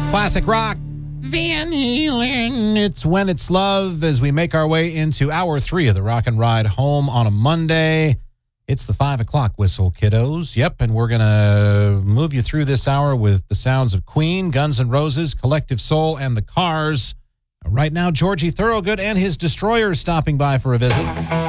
Classic rock, Van Halen. It's When It's Love as we make our way into hour 3 of the Rock and Ride home on a Monday. It's the 5 o'clock whistle, kiddos. Yep, and we're going to move you through this hour with the sounds of Queen, Guns N' Roses, Collective Soul, and the Cars. Right now, Georgie Thorogood and his Destroyers stopping by for a visit.